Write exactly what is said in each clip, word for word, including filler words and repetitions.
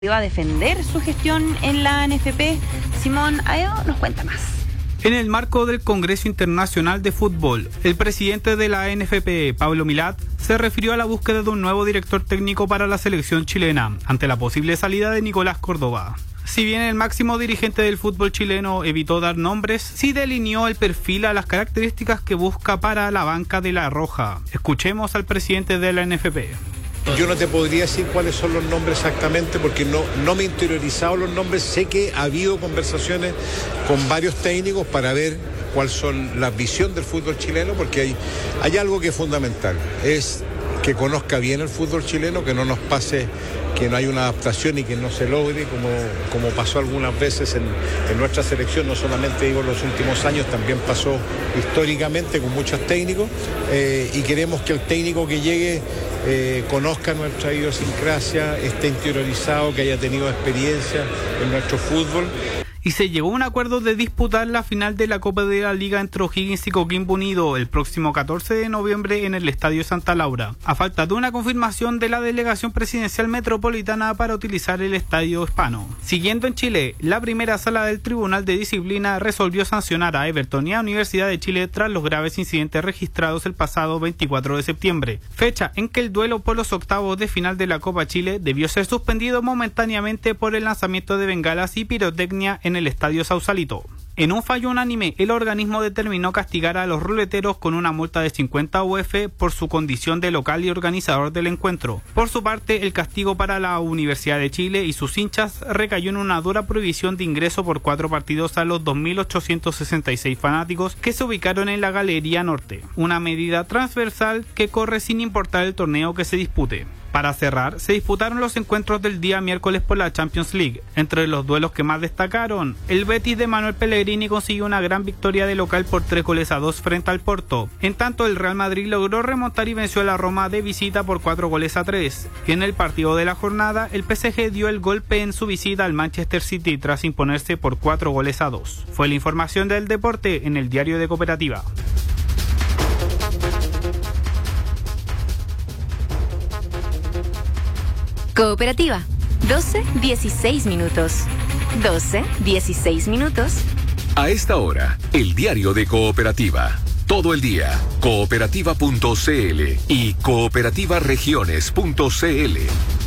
va a defender su gestión en la A N F P. Simón Aeo nos cuenta más. En el marco del Congreso Internacional de Fútbol, el presidente de la A N F P, Pablo Milat, se refirió a la búsqueda de un nuevo director técnico para la selección chilena, ante la posible salida de Nicolás Córdoba. Si bien el máximo dirigente del fútbol chileno evitó dar nombres, sí delineó el perfil a las características que busca para la banca de La Roja. Escuchemos al presidente de la A N F P. Yo no te podría decir cuáles son los nombres exactamente porque no, no me he interiorizado los nombres. Sé que ha habido conversaciones con varios técnicos para ver cuál son la visión del fútbol chileno, porque hay, hay algo que es fundamental, es que conozca bien el fútbol chileno, que no nos pase que no hay una adaptación y que no se logre, como, como pasó algunas veces en, en nuestra selección, no solamente digo en los últimos años, también pasó históricamente con muchos técnicos, eh, y queremos que el técnico que llegue eh, conozca nuestra idiosincrasia, esté interiorizado, que haya tenido experiencia en nuestro fútbol. Y se llegó a un acuerdo de disputar la final de la Copa de la Liga entre O'Higgins y Coquimbo Unido el próximo catorce de noviembre en el Estadio Santa Laura, a falta de una confirmación de la delegación presidencial metropolitana para utilizar el Estadio Hispano. Siguiendo en Chile, la primera sala del Tribunal de Disciplina resolvió sancionar a Everton y a Universidad de Chile tras los graves incidentes registrados el pasado veinticuatro de septiembre, fecha en que el duelo por los octavos de final de la Copa Chile debió ser suspendido momentáneamente por el lanzamiento de bengalas y pirotecnia en en el Estadio Sausalito. En un fallo unánime, el organismo determinó castigar a los ruleteros con una multa de cincuenta U F por su condición de local y organizador del encuentro. Por su parte, el castigo para la Universidad de Chile y sus hinchas recayó en una dura prohibición de ingreso por cuatro partidos a los dos mil ochocientos sesenta y seis fanáticos que se ubicaron en la Galería Norte, una medida transversal que corre sin importar el torneo que se dispute. Para cerrar, se disputaron los encuentros del día miércoles por la Champions League. Entre los duelos que más destacaron, el Betis de Manuel Pellegrini consiguió una gran victoria de local por tres goles a dos frente al Porto. En tanto, el Real Madrid logró remontar y venció a la Roma de visita por cuatro goles a tres. En el partido de la jornada, el P S G dio el golpe en su visita al Manchester City tras imponerse por cuatro goles a dos. Fue la información del deporte en el Diario de Cooperativa. Cooperativa, doce dieciséis minutos. doce dieciséis minutos. A esta hora, el diario de Cooperativa. Todo el día, cooperativa punto c l y cooperativa regiones punto c l.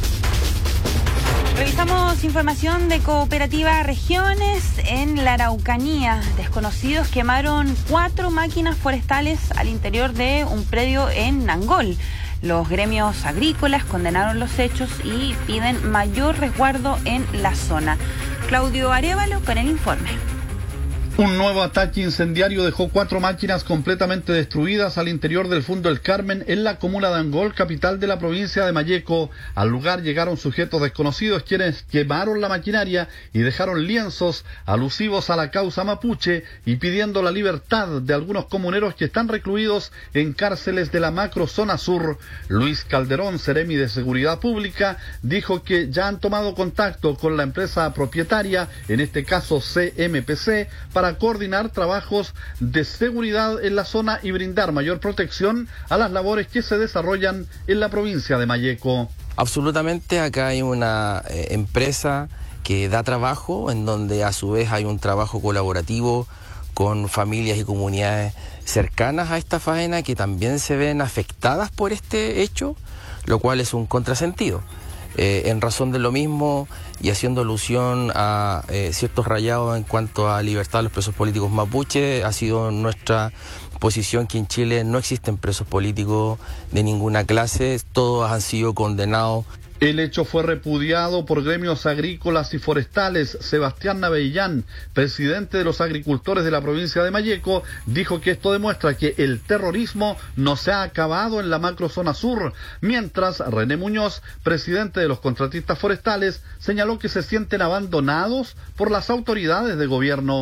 Revisamos información de Cooperativa Regiones. En la Araucanía, desconocidos quemaron cuatro máquinas forestales al interior de un predio en Nangol. Los gremios agrícolas condenaron los hechos y piden mayor resguardo en la zona. Claudio Arévalo con el informe. Un nuevo ataque incendiario dejó cuatro máquinas completamente destruidas al interior del Fundo El Carmen en la comuna de Angol, capital de la provincia de Malleco. Al lugar llegaron sujetos desconocidos quienes quemaron la maquinaria y dejaron lienzos alusivos a la causa mapuche y pidiendo la libertad de algunos comuneros que están recluidos en cárceles de la macro zona sur. Luis Calderón, seremi de Seguridad Pública, dijo que ya han tomado contacto con la empresa propietaria, en este caso C M P C, para para coordinar trabajos de seguridad en la zona y brindar mayor protección a las labores que se desarrollan en la provincia de Malleco. Absolutamente, acá hay una eh, empresa que da trabajo, en donde a su vez hay un trabajo colaborativo con familias y comunidades cercanas a esta faena que también se ven afectadas por este hecho, lo cual es un contrasentido. Eh, en razón de lo mismo y haciendo alusión a eh, ciertos rayados en cuanto a libertad de los presos políticos mapuche, ha sido nuestra posición que en Chile no existen presos políticos de ninguna clase, todos han sido condenados. El hecho fue repudiado por gremios agrícolas y forestales. Sebastián Navellán, presidente de los agricultores de la provincia de Malleco, dijo que esto demuestra que el terrorismo no se ha acabado en la macrozona sur, mientras René Muñoz, presidente de los contratistas forestales, señaló que se sienten abandonados por las autoridades de gobierno.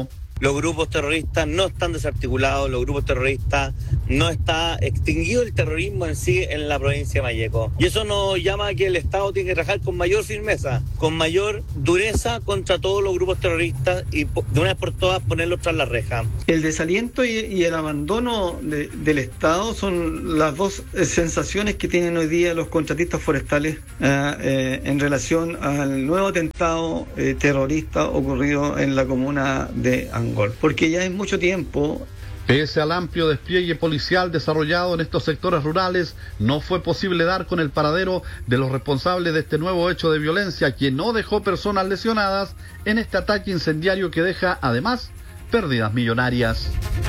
los grupos terroristas no están desarticulados, los grupos terroristas no está extinguido el terrorismo en sí en la provincia de Malleco. Y eso nos llama a que el Estado tiene que trabajar con mayor firmeza, con mayor dureza contra todos los grupos terroristas y de una vez por todas ponerlos tras la reja. El desaliento y, y el abandono de, del Estado son las dos eh, sensaciones que tienen hoy día los contratistas forestales eh, eh, en relación al nuevo atentado eh, terrorista ocurrido en la comuna de Angol, porque ya en mucho tiempo. Pese al amplio despliegue policial desarrollado en estos sectores rurales, no fue posible dar con el paradero de los responsables de este nuevo hecho de violencia que no dejó personas lesionadas en este ataque incendiario que deja además pérdidas millonarias.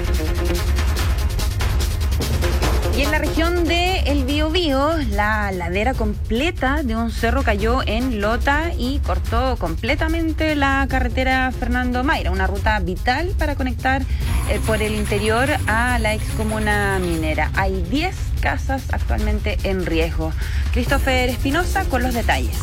Y en la región de El Biobío, la ladera completa de un cerro cayó en Lota y cortó completamente la carretera Fernando Mayra, una ruta vital para conectar eh, por el interior a la excomuna minera. Hay diez casas actualmente en riesgo. Christopher Espinosa con los detalles.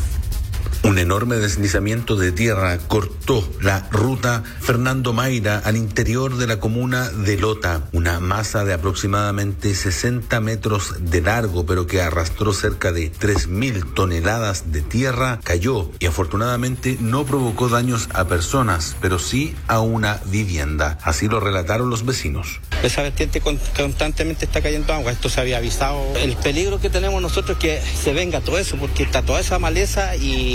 Un enorme deslizamiento de tierra cortó la ruta Fernando Mayra al interior de la comuna de Lota. Una masa de aproximadamente sesenta metros de largo, pero que arrastró cerca de tres mil toneladas de tierra, cayó y afortunadamente no provocó daños a personas, pero sí a una vivienda. Así lo relataron los vecinos. Esa vertiente constantemente está cayendo agua, esto se había avisado. El peligro que tenemos nosotros es que se venga todo eso, porque está toda esa maleza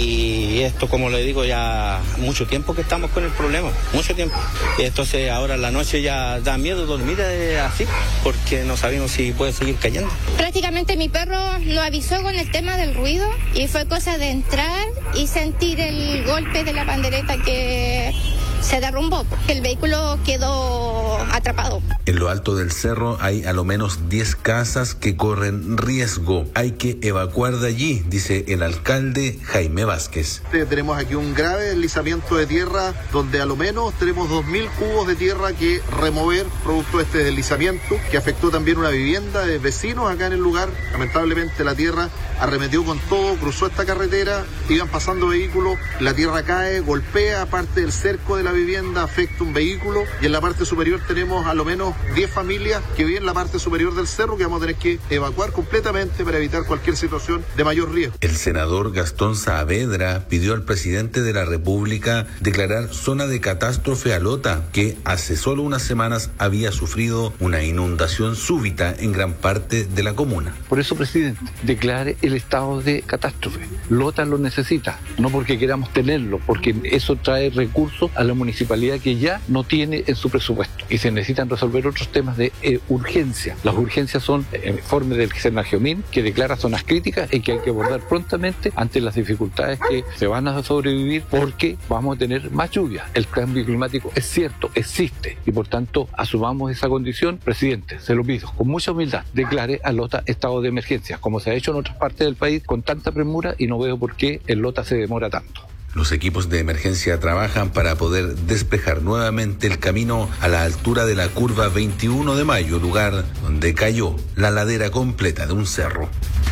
y esto, como le digo, ya mucho tiempo que estamos con el problema, mucho tiempo. Y entonces ahora en la noche ya da miedo dormir así, porque no sabemos si puede seguir cayendo. Prácticamente mi perro lo avisó con el tema del ruido y fue cosa de entrar y sentir el golpe de la pandereta que se derrumbó. El vehículo quedó atrapado. En lo alto del cerro hay a lo menos diez casas que corren riesgo. Hay que evacuar de allí, dice el alcalde Jaime Vázquez. Tenemos aquí un grave deslizamiento de tierra donde a lo menos tenemos dos mil cubos de tierra que remover producto de este deslizamiento que afectó también una vivienda de vecinos acá en el lugar. Lamentablemente la tierra arremetió con todo, cruzó esta carretera, iban pasando vehículos, la tierra cae, golpea parte del cerco de la vivienda, afecta un vehículo y en la parte superior tenemos a lo menos diez familias que viven en la parte superior del cerro que vamos a tener que evacuar completamente para evitar cualquier situación de mayor riesgo. El senador Gastón Saavedra pidió al presidente de la República declarar zona de catástrofe a Lota, que hace solo unas semanas había sufrido una inundación súbita en gran parte de la comuna. Por eso, presidente, declare el estado de catástrofe. Lota lo necesita, no porque queramos tenerlo, porque eso trae recursos a la municipalidad que ya no tiene en su presupuesto y se necesitan resolver otros temas de eh, urgencia. Las urgencias son el informe del Senagiomín que declara zonas críticas y que hay que abordar prontamente ante las dificultades que se van a sobrevivir porque vamos a tener más lluvia. El cambio climático es cierto, existe y por tanto asumamos esa condición. Presidente, se lo pido con mucha humildad, declare a Lota estado de emergencia, como se ha hecho en otras partes del país con tanta premura y no veo por qué en Lota se demora tanto. Los equipos de emergencia trabajan para poder despejar nuevamente el camino a la altura de la curva veintiuno de mayo, lugar donde cayó la ladera completa de un cerro.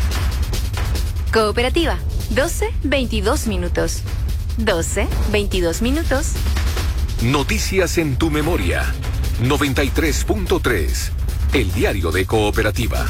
Cooperativa, doce veintidós minutos. doce veintidós minutos. Noticias en tu memoria. noventa y tres punto tres. El diario de Cooperativa.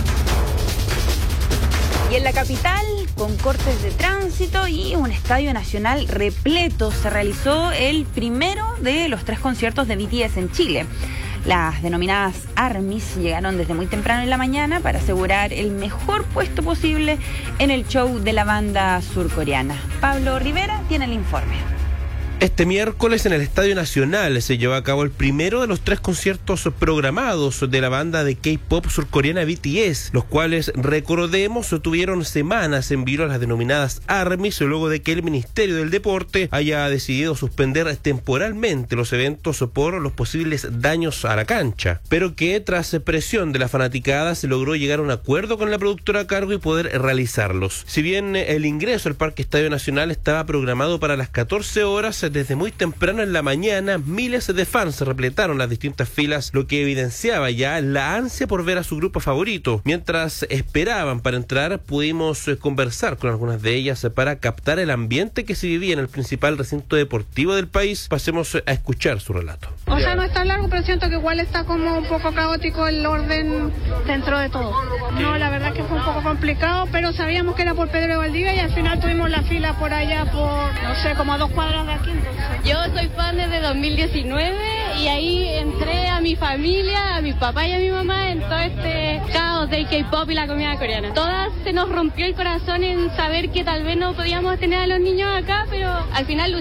Y en la capital, con cortes de tránsito y un estadio nacional repleto, se realizó el primero de los tres conciertos de B T S en Chile. Las denominadas ARMYs llegaron desde muy temprano en la mañana para asegurar el mejor puesto posible en el show de la banda surcoreana. Pablo Rivera tiene el informe. Este miércoles en el Estadio Nacional se llevó a cabo el primero de los tres conciertos programados de la banda de K-pop surcoreana B T S, los cuales, recordemos, tuvieron semanas en vilo a las denominadas ARMYs luego de que el Ministerio del Deporte haya decidido suspender temporalmente los eventos por los posibles daños a la cancha, pero que tras presión de la fanaticada se logró llegar a un acuerdo con la productora a cargo y poder realizarlos. Si bien el ingreso al Parque Estadio Nacional estaba programado para las catorce horas, desde muy temprano en la mañana, miles de fans repletaron las distintas filas, lo que evidenciaba ya la ansia por ver a su grupo favorito. Mientras esperaban para entrar, pudimos conversar con algunas de ellas para captar el ambiente que se vivía en el principal recinto deportivo del país. Pasemos a escuchar su relato. O sea, no es tan largo, pero siento que igual está como un poco caótico el orden dentro de todo. No, la verdad que fue un poco complicado, pero sabíamos que era por Pedro de Valdivia y al final tuvimos la fila por allá por, no sé, como a dos cuadras de aquí. Entonces. Yo soy fan desde dos mil diecinueve y ahí entré a mi familia, a mi papá y a mi mamá en todo este caos del K-pop y la comida coreana. Todas se nos rompió el corazón en saber que tal vez no podíamos tener a los niños acá, pero al final